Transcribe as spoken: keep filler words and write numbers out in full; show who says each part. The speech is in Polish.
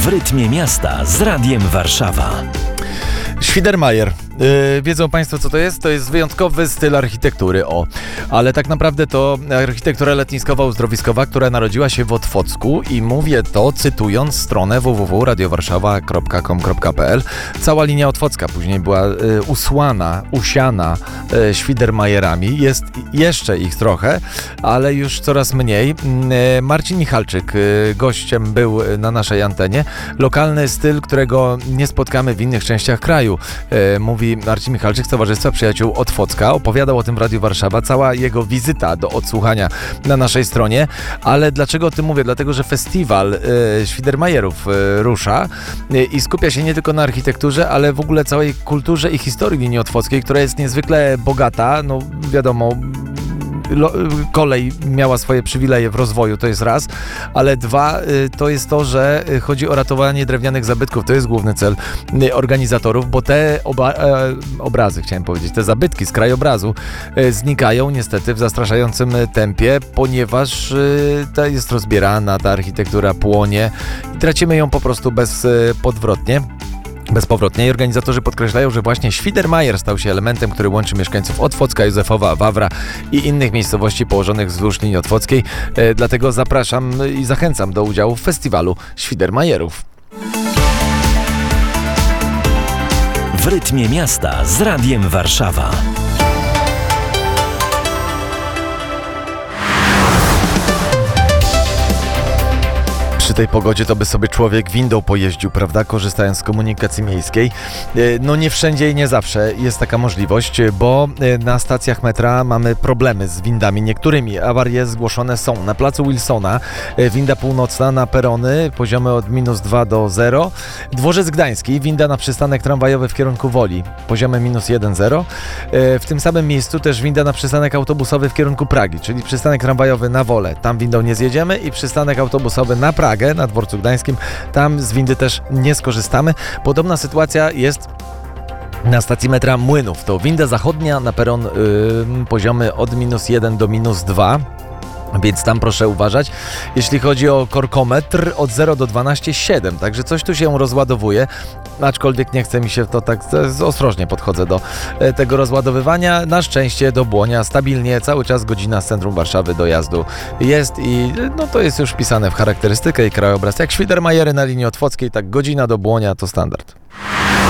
Speaker 1: W rytmie miasta z Radiem Warszawa.
Speaker 2: Świdermajer. Yy, wiedzą Państwo, co to jest? To jest wyjątkowy styl architektury, o. Ale tak naprawdę to architektura letniskowo-uzdrowiskowa, która narodziła się w Otwocku i mówię to cytując stronę w w w kropka radiowarszawa kropka com kropka p l. Cała linia Otwocka później była yy, usłana, usiana yy, świdermajerami. Jest jeszcze ich trochę, ale już coraz mniej. Yy, Marcin Michalczyk yy, gościem był na naszej antenie. Lokalny styl, którego nie spotkamy w innych częściach kraju. Yy, mówi Marcin Michalczyk z Towarzystwa Przyjaciół Otwocka. Opowiadał o tym w Radiu Warszawa. Cała jego wizyta do odsłuchania na naszej stronie. Ale dlaczego o tym mówię? Dlatego, że festiwal y, świdermajerów y, rusza y, i skupia się nie tylko na architekturze, ale w ogóle całej kulturze i historii linii otwockiej, która jest niezwykle bogata. No wiadomo, Lo, kolej miała swoje przywileje w rozwoju, to jest raz, ale dwa, to jest to, że chodzi o ratowanie drewnianych zabytków, to jest główny cel organizatorów, bo te oba, e, obrazy, chciałem powiedzieć, te zabytki z krajobrazu e, znikają niestety w zastraszającym tempie, ponieważ e, ta jest rozbierana, ta architektura płonie i tracimy ją po prostu bezpodwrotnie. Bezpowrotnie i organizatorzy podkreślają, że właśnie Świdermajer stał się elementem, który łączy mieszkańców Otwocka, Józefowa, Wawra i innych miejscowości położonych wzdłuż linii otwockiej. E, dlatego zapraszam i zachęcam do udziału w festiwalu Świdermajerów.
Speaker 1: W rytmie miasta z Radiem Warszawa.
Speaker 2: Przy tej pogodzie to by sobie człowiek windą pojeździł, prawda, korzystając z komunikacji miejskiej. No nie wszędzie i nie zawsze jest taka możliwość, bo na stacjach metra mamy problemy z windami niektórymi. Awarie zgłoszone są na placu Wilsona, winda północna na perony, poziomy od minus dwa do zero. Dworzec Gdański, winda na przystanek tramwajowy w kierunku Woli, poziomy minus jeden zero. W tym samym miejscu też winda na przystanek autobusowy w kierunku Pragi, czyli przystanek tramwajowy na Wolę. Tam windą nie zjedziemy i przystanek autobusowy na Pragę, na dworcu gdańskim, tam z windy też nie skorzystamy. Podobna sytuacja jest na stacji metra Młynów. To winda zachodnia na peron yy, poziomy od minus jeden do minus dwa. Więc tam proszę uważać. Jeśli chodzi o korkometr, od zero do dwanaście siedem, także coś tu się rozładowuje, aczkolwiek nie chce mi się to tak, ostrożnie podchodzę do tego rozładowywania. Na szczęście do Błonia stabilnie, cały czas godzina z centrum Warszawy dojazdu jest i no to jest już wpisane w charakterystykę i krajobraz. Jak Świdermajery na linii otwockiej, tak godzina do Błonia to standard.